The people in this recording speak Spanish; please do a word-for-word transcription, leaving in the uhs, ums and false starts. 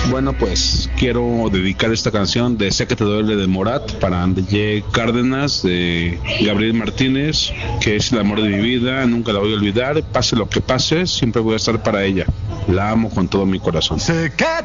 Bueno, pues quiero dedicar esta canción de Sé que te duele de Morat para André Cárdenas, de Gabriel Martínez, que es el amor de mi vida, nunca la voy a olvidar, pase lo que pase, siempre voy a estar para ella. La amo con todo mi corazón. Sé que